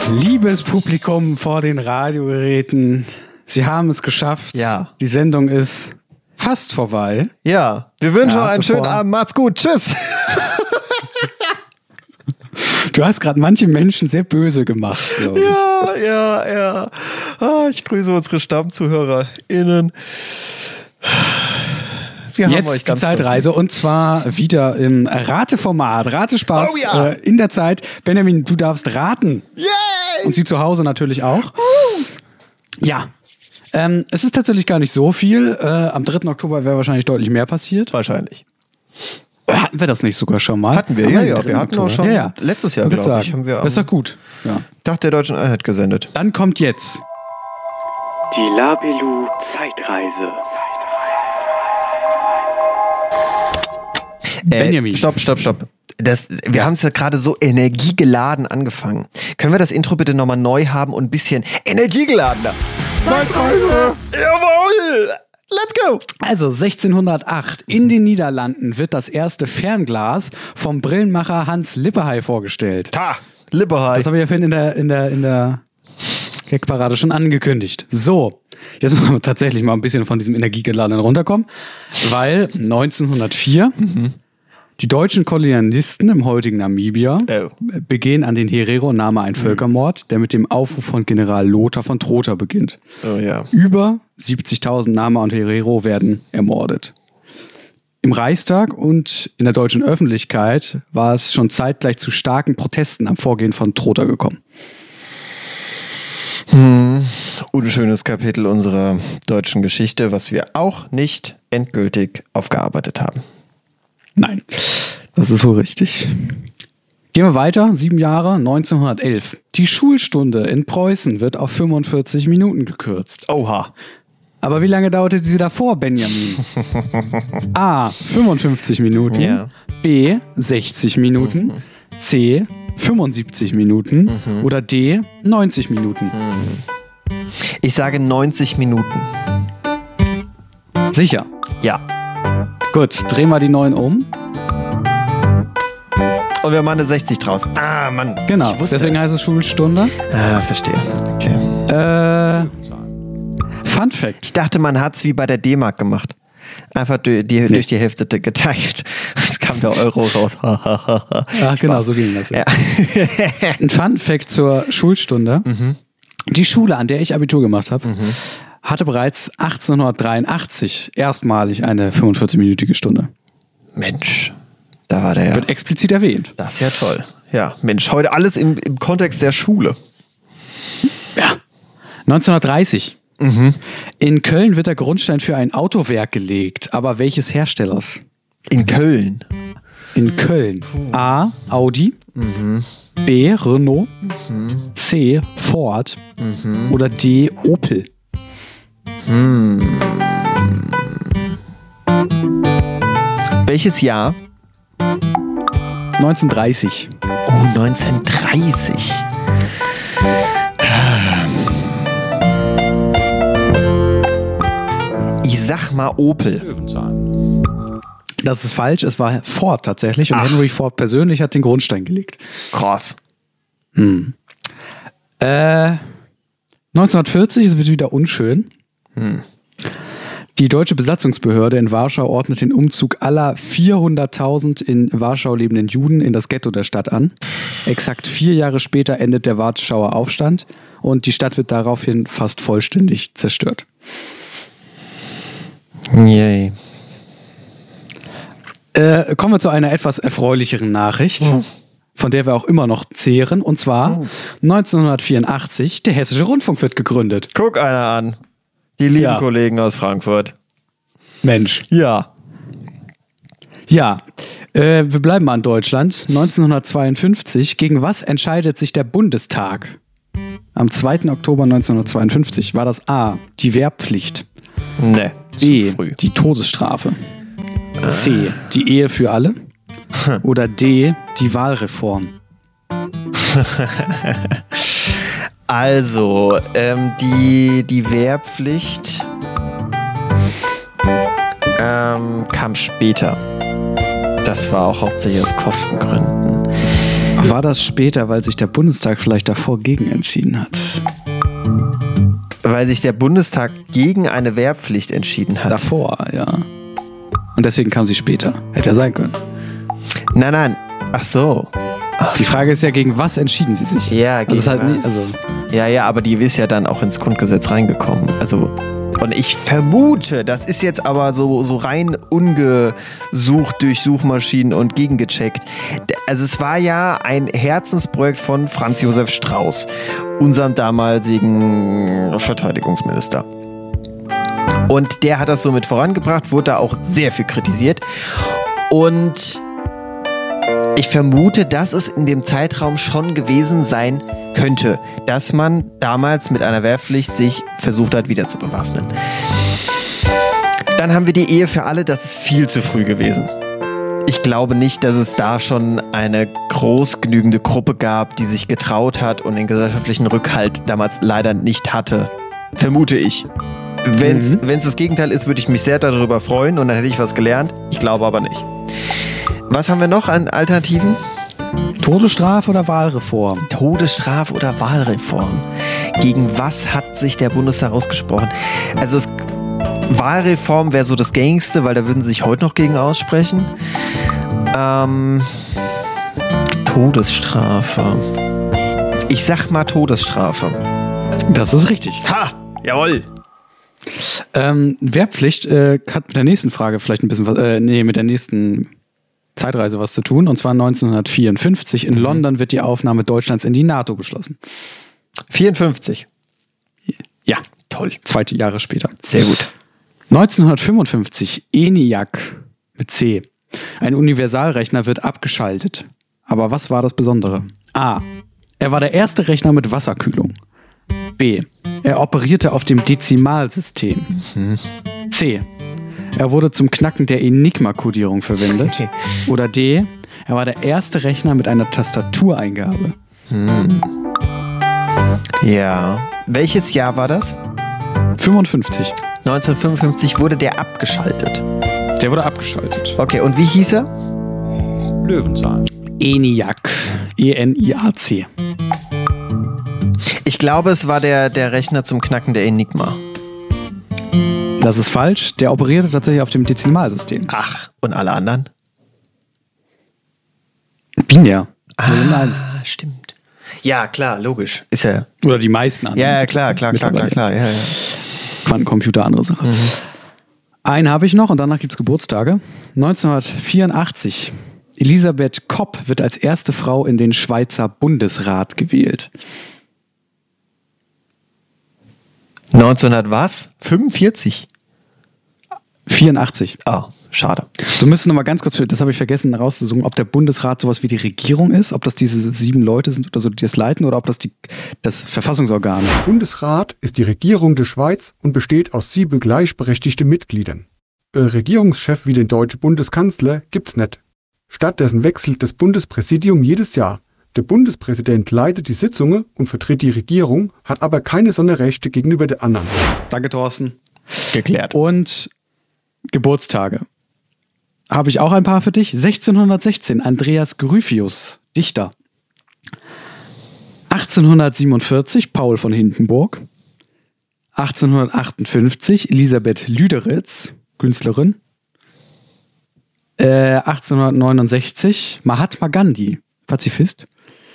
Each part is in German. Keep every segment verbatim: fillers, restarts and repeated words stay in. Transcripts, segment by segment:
Liebes Publikum vor den Radiogeräten, Sie haben es geschafft. Ja. Die Sendung ist fast vorbei. Ja, wir wünschen Ja, euch einen bevor- schönen Abend. Macht's gut. Tschüss. Du hast gerade manche Menschen sehr böse gemacht, glaube ich. Ja, ja, ja. Ah, ich grüße unsere StammzuhörerInnen. Wir haben euch Jetzt die ganz Zeitreise und zwar wieder im Rateformat, Ratespaß Oh ja. äh, in der Zeit. Benjamin, du darfst raten. Yay! Und Sie zu Hause natürlich auch. Ja, ähm, es ist tatsächlich gar nicht so viel. Äh, am dritten Oktober wäre wahrscheinlich deutlich mehr passiert. Wahrscheinlich. Hatten wir das nicht sogar schon mal? Hatten wir, Haben ja, den ja. dritten Wir hatten auch Oktober? schon ja, ja. letztes Jahr, Ich würd glaube ich, sagen, haben wir am das ist doch gut. Ja. Tag der Deutschen Einheit gesendet. Dann kommt jetzt Die Labelu Zeitreise. Benjamin. Äh, stopp, stopp, stopp. Das, wir haben es ja gerade so energiegeladen angefangen. Können wir das Intro bitte nochmal neu haben und ein bisschen energiegeladener? Zeitreise! Jawohl! Let's go! Also sechzehnhundertacht in den Niederlanden wird das erste Fernglas vom Brillenmacher Hans Lippershey vorgestellt. Ta! Lippershey. Das habe ich ja vorhin in der, in der, in der Gagparade schon angekündigt. So, jetzt müssen wir tatsächlich mal ein bisschen von diesem Energiegeladenen runterkommen, weil neunzehnhundertvier die deutschen Kolonialisten im heutigen Namibia Oh. begehen an den Herero-Nama einen Völkermord, der mit dem Aufruf von General Lothar von Trotha beginnt. Oh ja. Über siebzigtausend Nama und Herero werden ermordet. Im Reichstag und in der deutschen Öffentlichkeit war es schon zeitgleich zu starken Protesten am Vorgehen von Trotha gekommen. Hm. Unschönes Kapitel unserer deutschen Geschichte, was wir auch nicht endgültig aufgearbeitet haben. Nein, das ist wohl richtig. Gehen wir weiter, sieben Jahre, neunzehnhundertelf. Die Schulstunde in Preußen wird auf fünfundvierzig Minuten gekürzt. Oha. Aber wie lange dauerte sie davor, Benjamin? A, fünfundfünfzig Minuten, Ja. B, sechzig Minuten, C, fünfundsiebzig Minuten oder D, neunzig Minuten. Ich sage neunzig Minuten. Sicher. Ja. Gut, drehen wir die neun um. Und wir machen eine sechzig draus. Ah, Mann. Genau, Ich wusste deswegen es. heißt es Schulstunde. Ah, verstehe. Okay. Äh, Fun Fact. Ich dachte, man hat es wie bei der D-Mark gemacht. Einfach durch die, durch die Hälfte geteilt. Es kam der Euro raus. Ach genau, so ging das. Ja. Ja. Ein Fun Fact zur Schulstunde. Die Schule, an der ich Abitur gemacht habe, hatte bereits achtzehnhundertdreiundachtzig erstmalig eine fünfundvierzig-minütige Stunde. Mensch, da war der ja. Wird explizit erwähnt. Das ist ja toll. Ja, Mensch, heute alles im, im Kontext der Schule. Ja. neunzehnhundertdreißig. In Köln wird der Grundstein für ein Autowerk gelegt. Aber welches Herstellers? In Köln. In Köln. A. Audi. B. Renault. C. Ford. Oder D. Opel. Welches Jahr? neunzehnhundertdreißig. Oh, neunzehnhundertdreißig. Ich sag mal Opel. Das ist falsch. Es war Ford tatsächlich. Und Ach. Henry Ford persönlich hat den Grundstein gelegt. Krass. Äh, neunzehnhundertvierzig, es wird wieder unschön. Die deutsche Besatzungsbehörde in Warschau ordnet den Umzug aller vierhunderttausend in Warschau lebenden Juden in das Ghetto der Stadt an. Exakt vier Jahre später endet der Warschauer Aufstand und die Stadt wird daraufhin fast vollständig zerstört. Yay. Äh, kommen wir zu einer etwas erfreulicheren Nachricht, von der wir auch immer noch zehren. Und zwar neunzehnhundertvierundachtzig, der Hessische Rundfunk wird gegründet. Guck einer an. Die lieben Ja. Kollegen aus Frankfurt. Mensch. Ja. Ja, äh, wir bleiben mal in Deutschland. neunzehnhundertzweiundfünfzig. Gegen was entscheidet sich der Bundestag? Am zweiten Oktober neunzehnhundertzweiundfünfzig war das A, die Wehrpflicht, Ne, B, zu früh. die Todesstrafe, C, die Ehe für alle oder D, die Wahlreform. Also, ähm, die, die Wehrpflicht ähm, kam später. Das war auch hauptsächlich aus Kostengründen. War das später, weil sich der Bundestag vielleicht davor gegen entschieden hat? Weil sich der Bundestag gegen eine Wehrpflicht entschieden hat. Davor, ja. Und deswegen kam sie später. Hätte ja sein können. Nein, nein. Ach so. Die Frage ist ja, gegen was entschieden sie sich? Ja, gegen also ist halt was? nie, also Ja, ja, aber die ist ja dann auch ins Grundgesetz reingekommen. Also, und ich vermute, das ist jetzt aber so, so rein ungesucht durch Suchmaschinen und gegengecheckt. Also es war ja ein Herzensprojekt von Franz Josef Strauß, unserem damaligen Verteidigungsminister. Und der hat das so mit vorangebracht, wurde da auch sehr viel kritisiert. Und ich vermute, dass es in dem Zeitraum schon gewesen sein könnte, dass man damals mit einer Wehrpflicht sich versucht hat, wieder zu bewaffnen. Dann haben wir die Ehe für alle, das ist viel zu früh gewesen. Ich glaube nicht, dass es da schon eine groß genügende Gruppe gab, die sich getraut hat und den gesellschaftlichen Rückhalt damals leider nicht hatte. Vermute ich. Wenn es mhm. das Gegenteil ist, würde ich mich sehr darüber freuen und dann hätte ich was gelernt. Ich glaube aber nicht. Was haben wir noch an Alternativen? Todesstrafe oder Wahlreform? Todesstrafe oder Wahlreform? Gegen was hat sich der Bundestag ausgesprochen? Also es, Wahlreform wäre so das Gängigste, weil da würden sie sich heute noch gegen aussprechen. Ähm, Todesstrafe. Ich sag mal Todesstrafe. Das ist richtig. Ha! Jawohl! Ähm, Wehrpflicht äh, hat mit der nächsten Frage vielleicht ein bisschen was, äh, nee, mit der nächsten Zeitreise was zu tun. Und zwar neunzehnhundertvierundfünfzig. In mhm. London wird die Aufnahme Deutschlands in die NATO beschlossen. vierundfünfzig. Ja, toll. Zweite Jahre später. Sehr gut. neunzehnhundertfünfundfünfzig. ENIAC mit C. Ein Universalrechner wird abgeschaltet. Aber was war das Besondere? A. Er war der erste Rechner mit Wasserkühlung. B. Er operierte auf dem Dezimalsystem. Mhm. C. Er wurde zum Knacken der Enigma-Kodierung verwendet. Okay. Oder D. Er war der erste Rechner mit einer Tastatureingabe. Hm. Ja. Welches Jahr war das? fünfundfünfzig. neunzehnhundertfünfundfünfzig wurde der abgeschaltet. Der wurde abgeschaltet. Okay, und wie hieß er? Löwenzahn. ENIAC. E N I A C. Ich glaube, es war der, der Rechner zum Knacken der Enigma. Das ist falsch. Der operierte tatsächlich auf dem Dezimalsystem. Ach, und alle anderen? Binär. Ah, stimmt. Ja, klar, logisch. Ist ja. Oder die meisten anderen. Ja, ja klar, klar, klar, klar, klar. Ja, ja. Quantencomputer, andere Sache. Mhm. Einen habe ich noch und danach gibt es Geburtstage. neunzehnhundertvierundachtzig. Elisabeth Kopp wird als erste Frau in den Schweizer Bundesrat gewählt. neunzehnhundert was? fünfundvierzig? vierundachtzig. Ah, oh, schade. Du müsstest noch mal ganz kurz, das habe ich vergessen rauszusuchen, ob der Bundesrat sowas wie die Regierung ist, ob das diese sieben Leute sind oder so, die das leiten, oder ob das die, das Verfassungsorgan ist. Der Bundesrat ist die Regierung der Schweiz und besteht aus sieben gleichberechtigten Mitgliedern. Ein Regierungschef wie den deutschen Bundeskanzler gibt's nicht. Stattdessen wechselt das Bundespräsidium jedes Jahr. Der Bundespräsident leitet die Sitzungen und vertritt die Regierung, hat aber keine Sonderrechte gegenüber den anderen. Danke, Thorsten. Geklärt. Und Geburtstage. Habe ich auch ein paar für dich. sechzehnhundertsechzehn, Andreas Gryphius, Dichter. achtzehnhundertsiebenundvierzig, Paul von Hindenburg. achtzehnhundertachtundfünfzig, Elisabeth Lüderitz, Künstlerin. Äh, achtzehnhundertneunundsechzig, Mahatma Gandhi, Pazifist.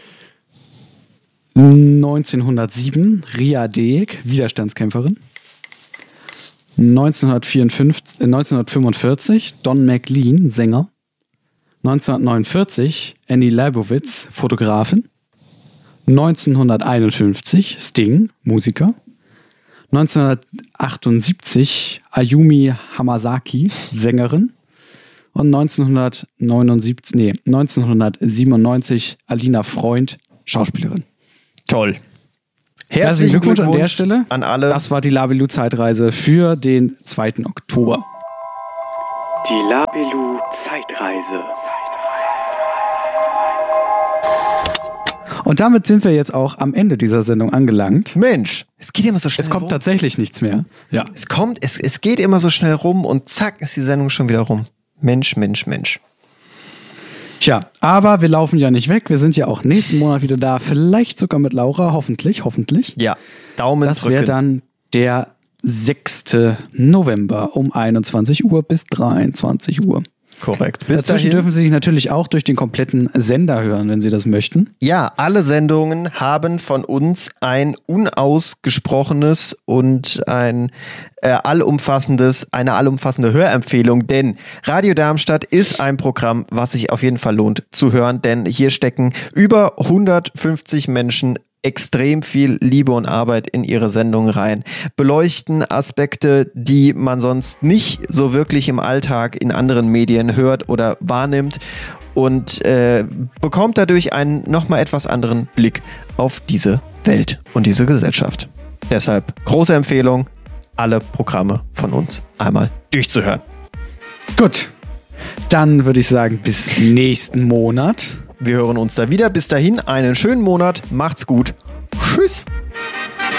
neunzehnhundertsieben, Ria Deek, Widerstandskämpferin. neunzehnhundertvierundfünfzig, äh, neunzehnhundertfünfundvierzig, Don McLean, Sänger. neunzehnhundertneunundvierzig, Annie Leibovitz, Fotografin. neunzehnhunderteinundfünfzig, Sting, Musiker. neunzehnhundertachtundsiebzig, Ayumi Hamasaki, Sängerin. Und neunzehnhundertneunundsiebzig, nee, neunzehnhundertsiebenundneunzig, Alina Freund, Schauspielerin. Toll. Herzlichen Glückwunsch, Glückwunsch an der Stelle. An alle. Das war die Labilu-Zeitreise für den zweiten Oktober. Die Labilu-Zeitreise. Und damit sind wir jetzt auch am Ende dieser Sendung angelangt. Mensch, es geht immer so schnell Es kommt rum. tatsächlich nichts mehr. Ja. Es kommt, es, es geht immer so schnell rum und zack ist die Sendung schon wieder rum. Mensch, Mensch, Mensch. Tja, aber wir laufen ja nicht weg. Wir sind ja auch nächsten Monat wieder da. Vielleicht sogar mit Laura. Hoffentlich, hoffentlich. Ja, Daumen Das drücken. wäre dann der sechsten November um einundzwanzig Uhr bis dreiundzwanzig Uhr. Korrekt. Bis Dazwischen dahin. dürfen Sie sich natürlich auch durch den kompletten Sender hören, wenn Sie das möchten. Ja, alle Sendungen haben von uns ein unausgesprochenes und ein äh, allumfassendes, eine allumfassende Hörempfehlung, denn Radio Darmstadt ist ein Programm, was sich auf jeden Fall lohnt zu hören, denn hier stecken über hundertfünfzig Menschen extrem viel Liebe und Arbeit in ihre Sendung rein, beleuchten Aspekte, die man sonst nicht so wirklich im Alltag in anderen Medien hört oder wahrnimmt und äh, bekommt dadurch einen nochmal etwas anderen Blick auf diese Welt und diese Gesellschaft. Deshalb große Empfehlung, alle Programme von uns einmal durchzuhören. Gut, dann würde ich sagen, bis nächsten Monat. Wir hören uns da wieder. Bis dahin einen schönen Monat. Macht's gut. Tschüss.